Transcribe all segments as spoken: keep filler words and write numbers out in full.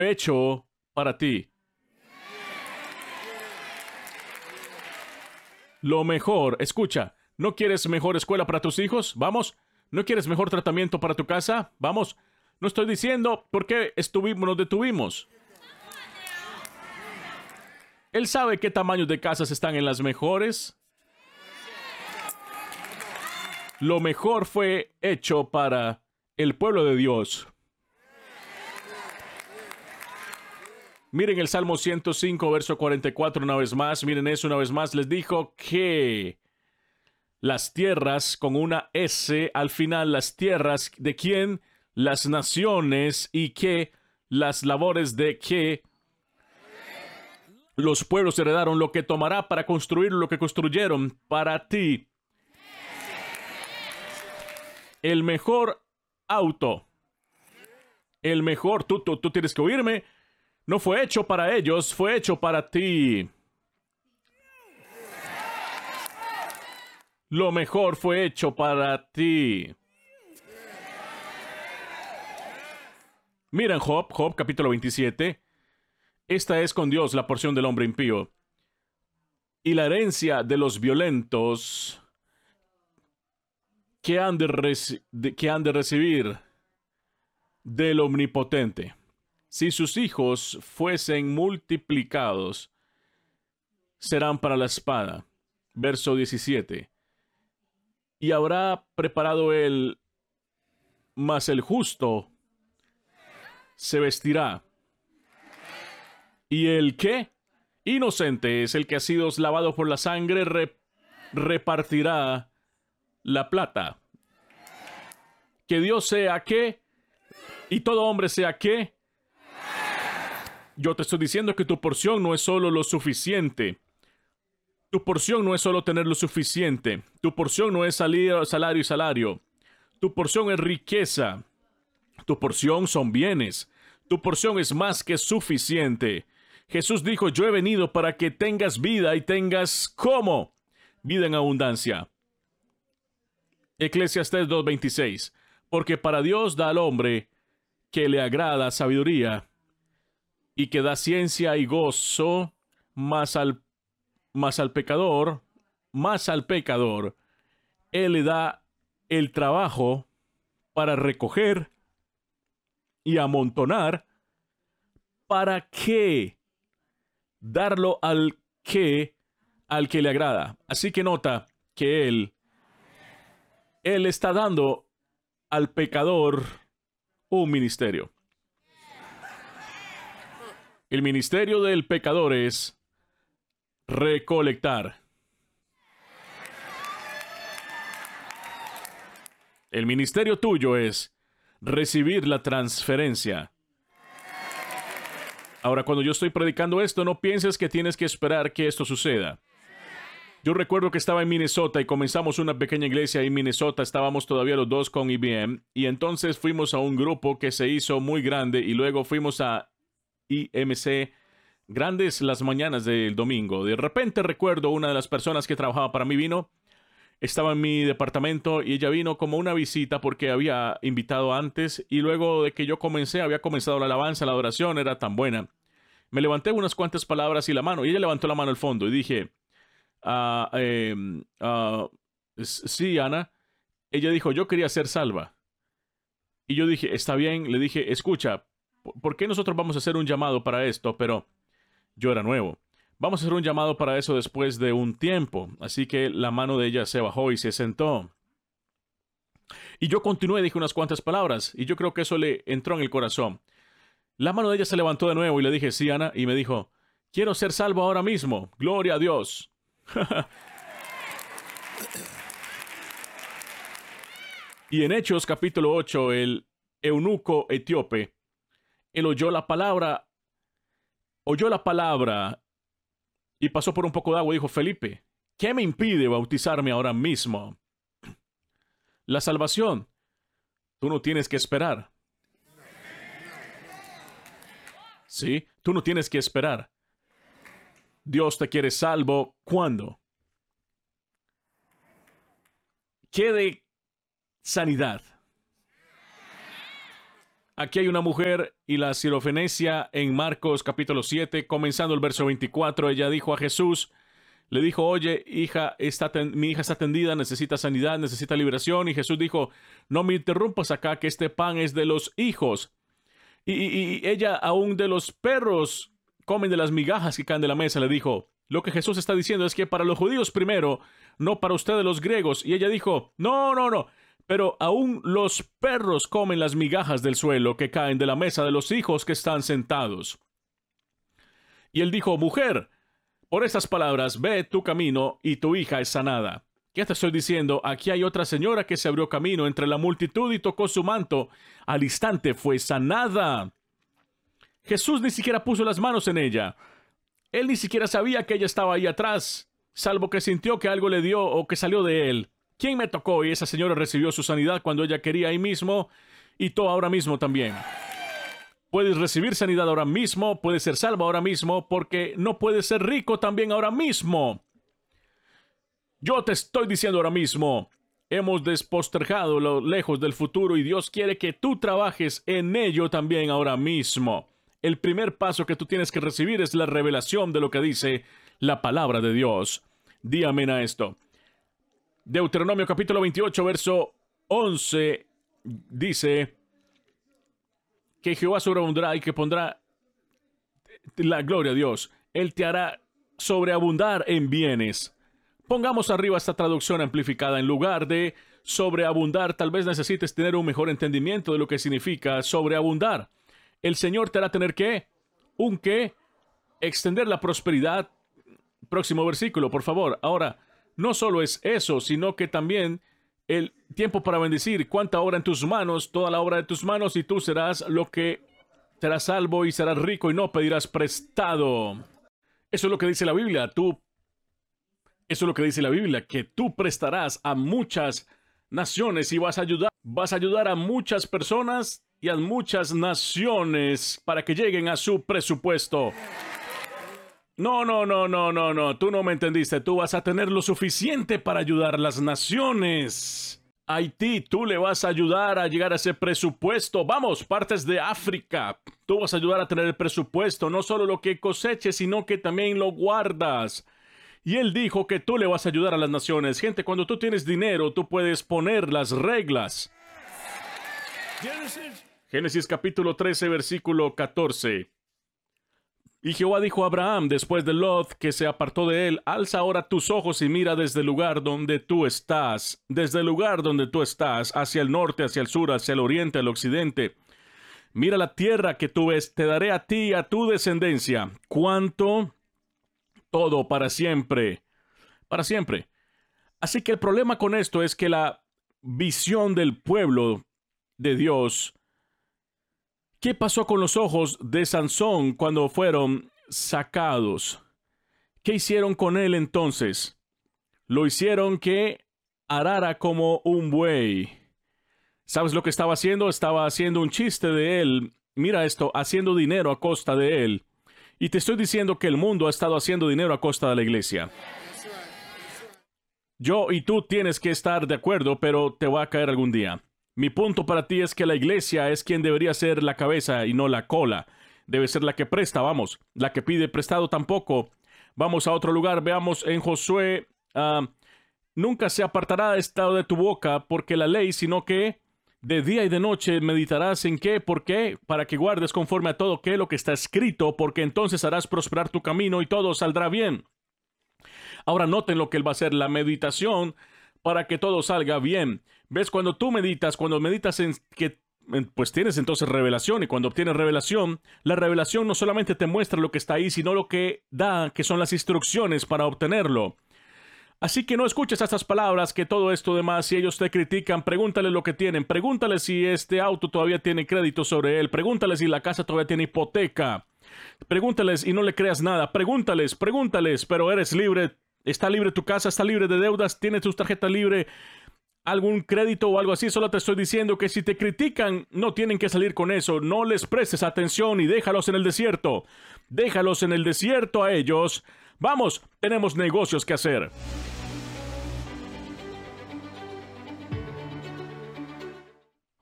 hecho para ti. Lo mejor, escucha, ¿no quieres mejor escuela para tus hijos? Vamos. ¿No quieres mejor tratamiento para tu casa? Vamos. No estoy diciendo por qué estuvimos, nos detuvimos. Él sabe qué tamaños de casas están en las mejores. Lo mejor fue hecho para el pueblo de Dios. Miren el Salmo ciento cinco, verso cuarenta y cuatro una vez más. Miren eso una vez más. Les dijo que las tierras, con una S al final, las tierras de quién, las naciones, y que las labores de que los pueblos heredaron, lo que tomará para construir lo que construyeron para ti. El mejor auto, el mejor, tú, tú, tú tienes que oírme, no fue hecho para ellos, fue hecho para ti. Lo mejor fue hecho para ti. Miren Job, Job capítulo veintisiete. Esta es con Dios la porción del hombre impío. Y la herencia de los violentos que han de, reci- de- que han de recibir del Omnipotente. Si sus hijos fuesen multiplicados, serán para la espada. Verso diecisiete. Y habrá preparado él, mas el justo se vestirá. ¿Y el qué? Inocente es el que ha sido lavado por la sangre, re- repartirá la plata. Que Dios sea que, y todo hombre sea que. Yo te estoy diciendo que tu porción no es solo lo suficiente. Tu porción no es solo tener lo suficiente. Tu porción no es salir, salario y salario. Tu porción es riqueza. Tu porción son bienes. Tu porción es más que suficiente. Jesús dijo, yo he venido para que tengas vida y tengas ¿cómo? Vida en abundancia. Eclesiastés dos veintiséis. Porque para Dios da al hombre que le agrada sabiduría y que da ciencia y gozo, más al, más al pecador, más al pecador, Él le da el trabajo para recoger y amontonar. ¿Para qué? Darlo al que, al que le agrada. Así que nota que Él, Él está dando al pecador un ministerio. El ministerio del pecador es recolectar. El ministerio tuyo es recibir la transferencia. Ahora, cuando yo estoy predicando esto, no pienses que tienes que esperar que esto suceda. Yo recuerdo que estaba en Minnesota y comenzamos una pequeña iglesia en Minnesota. Estábamos todavía los dos con I B M. Y entonces fuimos a un grupo que se hizo muy grande y luego fuimos a I M C, grandes las mañanas del domingo. De repente recuerdo una de las personas que trabajaba para mí vino. Estaba en mi departamento y ella vino como una visita porque había invitado antes y luego de que yo comencé, había comenzado la alabanza, la adoración era tan buena. Me levanté unas cuantas palabras y la mano, y ella levantó la mano al fondo y dije, ah, eh, ah, s- sí, Ana. Ella dijo, yo quería ser salva. Y yo dije, está bien, le dije, escucha, ¿por por qué nosotros vamos a hacer un llamado para esto? Pero yo era nuevo. Vamos a hacer un llamado para eso después de un tiempo. Así que la mano de ella se bajó y se sentó. Y yo continué, dije unas cuantas palabras. Y yo creo que eso le entró en el corazón. La mano de ella se levantó de nuevo y le dije, sí, Ana. Y me dijo, quiero ser salvo ahora mismo. Gloria a Dios. Y en Hechos capítulo ocho, el eunuco etíope, él oyó la palabra, oyó la palabra y pasó por un poco de agua y dijo, Felipe, ¿qué me impide bautizarme ahora mismo? La salvación, tú no tienes que esperar. ¿Sí? Tú no tienes que esperar. Dios te quiere salvo, ¿cuándo? ¿Qué de sanidad? Aquí hay una mujer y la sirofenicia en Marcos capítulo siete, comenzando el verso veinticuatro, ella dijo a Jesús, le dijo, oye, hija, está mi hija está tendida, necesita sanidad, necesita liberación. Y Jesús dijo, no me interrumpas acá, que este pan es de los hijos. Y, y, y ella, aún de los perros, comen de las migajas que caen de la mesa, le dijo. Lo que Jesús está diciendo es que para los judíos primero, no para ustedes los griegos. Y ella dijo, no, no, no, pero aún los perros comen las migajas del suelo que caen de la mesa de los hijos que están sentados. Y él dijo, mujer, por estas palabras, ve tu camino y tu hija es sanada. ¿Qué te estoy diciendo? Aquí hay otra señora que se abrió camino entre la multitud y tocó su manto. Al instante fue sanada. Jesús ni siquiera puso las manos en ella. Él ni siquiera sabía que ella estaba ahí atrás, salvo que sintió que algo le dio o que salió de él. ¿Quién me tocó? Y esa señora recibió su sanidad cuando ella quería ahí mismo, y tú ahora mismo también. Puedes recibir sanidad ahora mismo, puedes ser salvo ahora mismo, porque no puedes ser rico también ahora mismo. Yo te estoy diciendo ahora mismo, hemos despostergado lo lejos del futuro y Dios quiere que tú trabajes en ello también ahora mismo. El primer paso que tú tienes que recibir es la revelación de lo que dice la palabra de Dios. Di amén a esto. Deuteronomio capítulo veintiocho, verso once, dice que Jehová sobreabundará y que pondrá la gloria a Dios. Él te hará sobreabundar en bienes. Pongamos arriba esta traducción amplificada. En lugar de sobreabundar, tal vez necesites tener un mejor entendimiento de lo que significa sobreabundar. El Señor te hará tener que, un qué, extender la prosperidad. Próximo versículo, por favor. Ahora, no solo es eso, sino que también el tiempo para bendecir. Cuánta obra en tus manos, toda la obra de tus manos, y tú serás lo que serás salvo y serás rico y no pedirás prestado. Eso es lo que dice la Biblia. Tú, eso es lo que dice la Biblia, que tú prestarás a muchas naciones y vas a ayudar, vas a ayudar a muchas personas y a muchas naciones para que lleguen a su presupuesto. No, no, no, no, no, no, tú no me entendiste. Tú vas a tener lo suficiente para ayudar a las naciones. Haití, tú le vas a ayudar a llegar a ese presupuesto. Vamos, partes de África. Tú vas a ayudar a tener el presupuesto, no solo lo que coseches, sino que también lo guardas. Y él dijo que tú le vas a ayudar a las naciones. Gente, cuando tú tienes dinero, tú puedes poner las reglas. Génesis, Génesis capítulo trece, versículo catorce. Y Jehová dijo a Abraham, después de Lot, que se apartó de él, alza ahora tus ojos y mira desde el lugar donde tú estás, desde el lugar donde tú estás, hacia el norte, hacia el sur, hacia el oriente, al occidente. Mira la tierra que tú ves, te daré a ti y a tu descendencia. ¿Cuánto? Todo para siempre. Para siempre. Así que el problema con esto es que la visión del pueblo de Dios. ¿Qué pasó con los ojos de Sansón cuando fueron sacados? ¿Qué hicieron con él entonces? Lo hicieron que arara como un buey. ¿Sabes lo que estaba haciendo? Estaba haciendo un chiste de él. Mira esto, haciendo dinero a costa de él. Y te estoy diciendo que el mundo ha estado haciendo dinero a costa de la iglesia. Yo y tú tienes que estar de acuerdo, pero te va a caer algún día. Mi punto para ti es que la iglesia es quien debería ser la cabeza y no la cola. Debe ser la que presta, vamos. La que pide prestado tampoco. Vamos a otro lugar, veamos en Josué. Uh, Nunca se apartará esto de tu boca porque la ley, sino que de día y de noche meditarás en qué, por qué, para que guardes conforme a todo que lo que está escrito, porque entonces harás prosperar tu camino y todo saldrá bien. Ahora noten lo que él va a hacer, la meditación para que todo salga bien. ¿Ves? Cuando tú meditas, cuando meditas en que, pues tienes entonces revelación, y cuando obtienes revelación, la revelación no solamente te muestra lo que está ahí, sino lo que da, que son las instrucciones para obtenerlo. Así que no escuches estas palabras, que todo esto demás, si ellos te critican, pregúntale lo que tienen, pregúntale si este auto todavía tiene crédito sobre él, pregúntale si la casa todavía tiene hipoteca, pregúntales y no le creas nada, pregúntales, pregúntales, pero eres libre, está libre tu casa, está libre de deudas, tienes tu tarjeta libre, algún crédito o algo así. Solo te estoy diciendo que si te critican, no tienen que salir con eso, no les prestes atención y déjalos en el desierto, déjalos en el desierto a ellos. Vamos, tenemos negocios que hacer.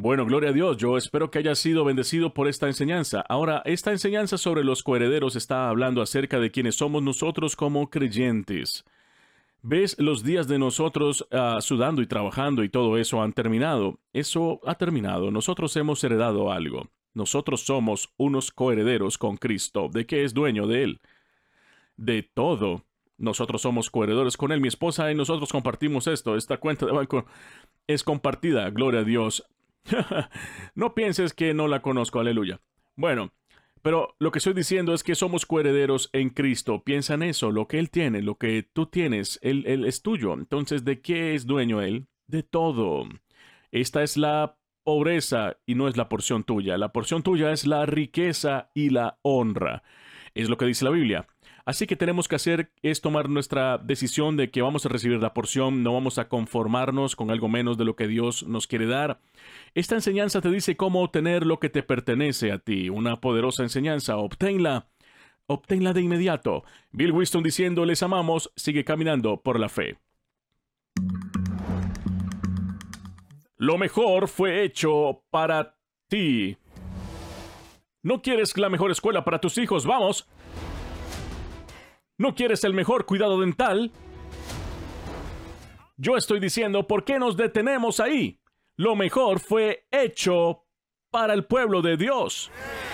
Bueno, gloria a Dios. Yo espero que haya sido bendecido por esta enseñanza. Ahora, esta enseñanza sobre los coherederos está hablando acerca de quienes somos nosotros como creyentes. ¿Ves? Los días de nosotros uh, sudando y trabajando y todo eso han terminado. Eso ha terminado. Nosotros hemos heredado algo. Nosotros somos unos coherederos con Cristo. ¿De qué es dueño de Él? De todo. Nosotros somos coherederos con Él. Mi esposa y nosotros compartimos esto. Esta cuenta de banco es compartida. Gloria a Dios. No pienses que no la conozco. Aleluya. Bueno, pero lo que estoy diciendo es que somos coherederos en Cristo. Piensa en eso. Lo que Él tiene, lo que tú tienes, Él, él es tuyo. Entonces, ¿de qué es dueño Él? De todo. Esta es la pobreza y no es la porción tuya. La porción tuya es la riqueza y la honra. Es lo que dice la Biblia. Así que tenemos que hacer es tomar nuestra decisión de que vamos a recibir la porción, no vamos a conformarnos con algo menos de lo que Dios nos quiere dar. Esta enseñanza te dice cómo obtener lo que te pertenece a ti. Una poderosa enseñanza. Obténla. Obténla de inmediato. Bill Winston diciendo, les amamos, sigue caminando por la fe. Lo mejor fue hecho para ti. ¿No quieres la mejor escuela para tus hijos? ¡Vamos! ¿No quieres el mejor cuidado dental? Yo estoy diciendo, ¿por qué nos detenemos ahí? Lo mejor fue hecho para el pueblo de Dios.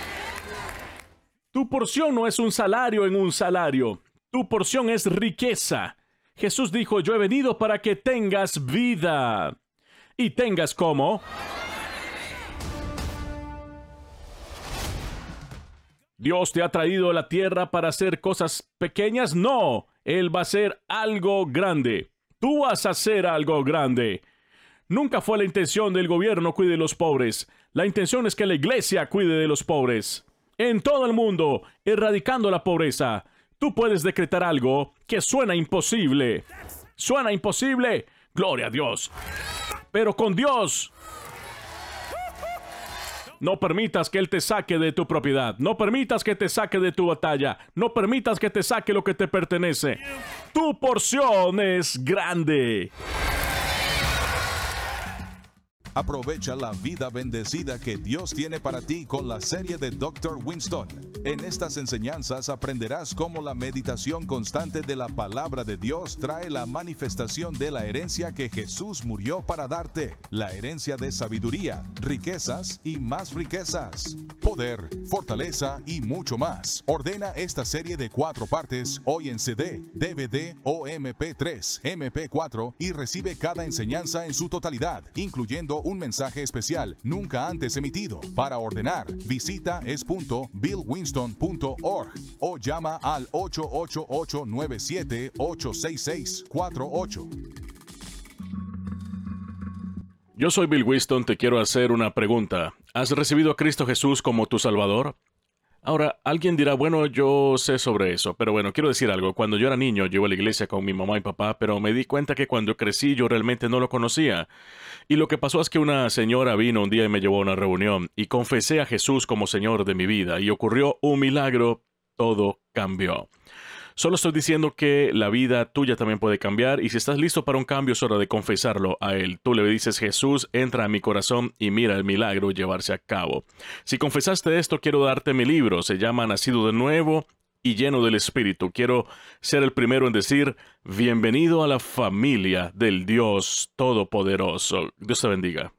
Tu porción no es un salario en un salario. Tu porción es riqueza. Jesús dijo, yo he venido para que tengas vida. Y tengas como... ¿Dios te ha traído a la tierra para hacer cosas pequeñas? No, Él va a hacer algo grande. Tú vas a hacer algo grande. Nunca fue la intención del gobierno cuide de los pobres. La intención es que la iglesia cuide de los pobres. En todo el mundo, erradicando la pobreza. Tú puedes decretar algo que suena imposible. ¿Suena imposible? Gloria a Dios. Pero con Dios... No permitas que Él te saque de tu propiedad. No permitas que te saque de tu batalla. No permitas que te saque lo que te pertenece. Tu porción es grande. Aprovecha la vida bendecida que Dios tiene para ti con la serie de doctor Winston. En estas enseñanzas aprenderás cómo la meditación constante de la palabra de Dios trae la manifestación de la herencia que Jesús murió para darte. La herencia de sabiduría, riquezas y más riquezas, poder, fortaleza y mucho más. Ordena esta serie de cuatro partes hoy en C D, D V D o M P tres, M P cuatro y recibe cada enseñanza en su totalidad, incluyendo un mensaje especial nunca antes emitido. Para ordenar, visita es punto bill winston punto org o llama al ocho ocho ocho, nueve siete, ocho seis seis, cuatro ocho. Yo soy Bill Winston, te quiero hacer una pregunta. ¿Has recibido a Cristo Jesús como tu Salvador? Ahora, alguien dirá, bueno, yo sé sobre eso, pero bueno, quiero decir algo. Cuando yo era niño, yo iba a la iglesia con mi mamá y papá, pero me di cuenta que cuando crecí yo realmente no lo conocía. Y lo que pasó es que una señora vino un día y me llevó a una reunión y confesé a Jesús como Señor de mi vida y ocurrió un milagro, todo cambió. Solo estoy diciendo que la vida tuya también puede cambiar y si estás listo para un cambio es hora de confesarlo a Él. Tú le dices, Jesús, entra a mi corazón y mira el milagro llevarse a cabo. Si confesaste esto, quiero darte mi libro. Se llama Nacido de Nuevo y Lleno del Espíritu. Quiero ser el primero en decir, bienvenido a la familia del Dios Todopoderoso. Dios te bendiga.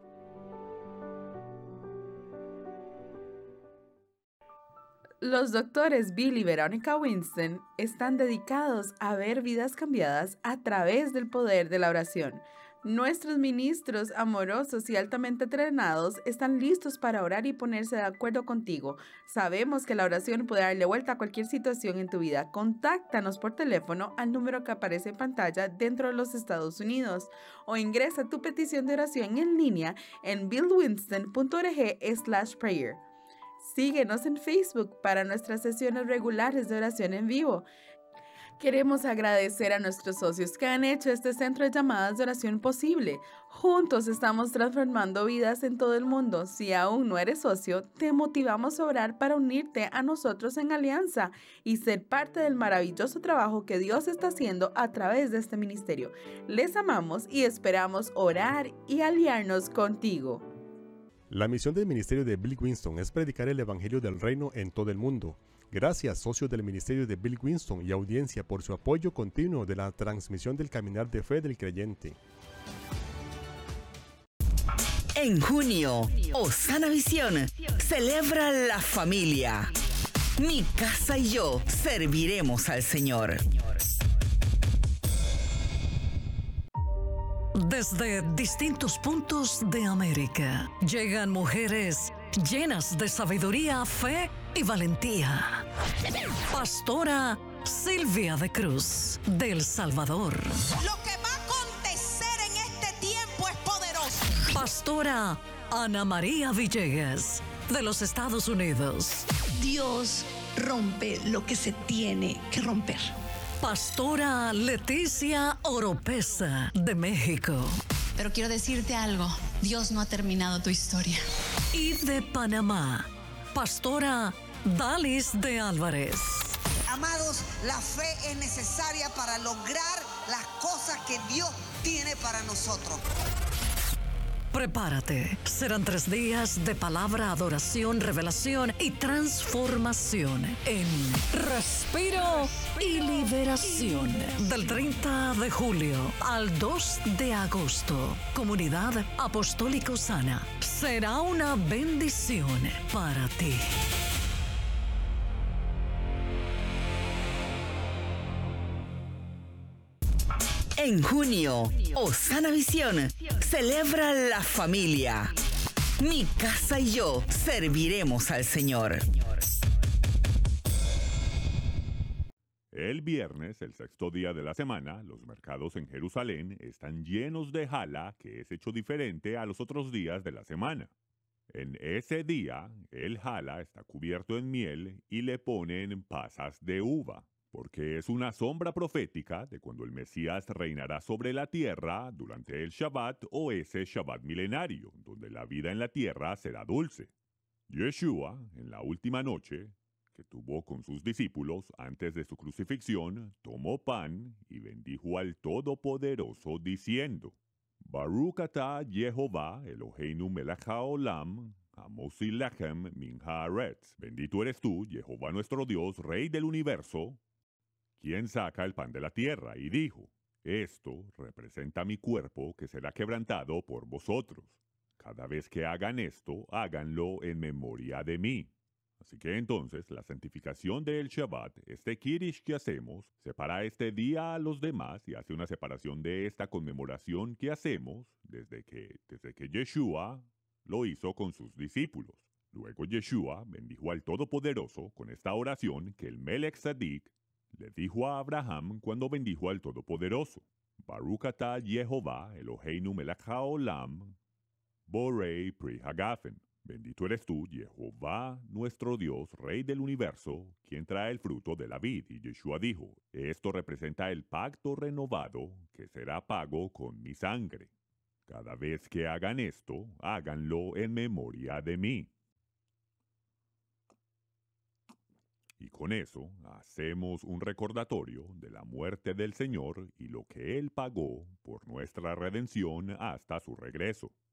Los doctores Bill y Veronica Winston están dedicados a ver vidas cambiadas a través del poder de la oración. Nuestros ministros amorosos y altamente entrenados están listos para orar y ponerse de acuerdo contigo. Sabemos que la oración puede darle vuelta a cualquier situación en tu vida. Contáctanos por teléfono al número que aparece en pantalla dentro de los Estados Unidos o ingresa tu petición de oración en línea en bill winston punto org slash prayer. Síguenos en Facebook para nuestras sesiones regulares de oración en vivo. Queremos agradecer a nuestros socios que han hecho este centro de llamadas de oración posible. Juntos estamos transformando vidas en todo el mundo. Si aún no eres socio, te motivamos a orar para unirte a nosotros en alianza y ser parte del maravilloso trabajo que Dios está haciendo a través de este ministerio. Les amamos y esperamos orar y aliarnos contigo. La misión del ministerio de Bill Winston es predicar el evangelio del reino en todo el mundo. Gracias, socios del ministerio de Bill Winston y audiencia, por su apoyo continuo de la transmisión del caminar de fe del creyente. En junio, Osana Visión celebra la familia. Mi casa y yo serviremos al Señor. Desde distintos puntos de América llegan mujeres llenas de sabiduría, fe y valentía. Pastora Silvia de Cruz, de El Salvador. Lo que va a acontecer en este tiempo es poderoso. Pastora Ana María Villegas, de los Estados Unidos. Dios rompe lo que se tiene que romper. Pastora Leticia Oropesa, de México. Pero quiero decirte algo, Dios no ha terminado tu historia. Y de Panamá, Pastora Dalis de Álvarez. Amados, la fe es necesaria para lograr las cosas que Dios tiene para nosotros. Prepárate, serán tres días de palabra, adoración, revelación y transformación en Respiro y Liberación. Del treinta de julio al dos de agosto, Comunidad Apostólica Osana. Será una bendición para ti. En junio, Osana Visión celebra la familia. Mi casa y yo serviremos al Señor. El viernes, el sexto día de la semana, los mercados en Jerusalén están llenos de jalá, que es hecho diferente a los otros días de la semana. En ese día, el jalá está cubierto en miel y le ponen pasas de uva, porque es una sombra profética de cuando el Mesías reinará sobre la tierra durante el Shabbat o ese Shabbat milenario, donde la vida en la tierra será dulce. Yeshua, en la última noche que tuvo con sus discípulos antes de su crucifixión, tomó pan y bendijo al Todopoderoso diciendo: Baruch atah Jehová Eloheinu melech haolam, hamosi lechem min haaretz. Bendito eres tú, Jehová nuestro Dios, Rey del universo, quien saca el pan de la tierra, y dijo: esto representa mi cuerpo que será quebrantado por vosotros. Cada vez que hagan esto, háganlo en memoria de mí. Así que entonces la santificación del Shabbat, este Kiddush que hacemos, separa este día a los demás y hace una separación de esta conmemoración que hacemos desde que, desde que Yeshua lo hizo con sus discípulos. Luego Yeshua bendijo al Todopoderoso con esta oración que el Melech Tzadik le dijo a Abraham cuando bendijo al Todopoderoso: Baruch atah Jehová Eloheinu melech haolam, borei pri hagafen. Bendito eres tú, Jehová nuestro Dios, Rey del universo, quien trae el fruto de la vid. Y Yeshua dijo: esto representa el pacto renovado que será pago con mi sangre. Cada vez que hagan esto, háganlo en memoria de mí. Y con eso hacemos un recordatorio de la muerte del Señor y lo que Él pagó por nuestra redención hasta su regreso.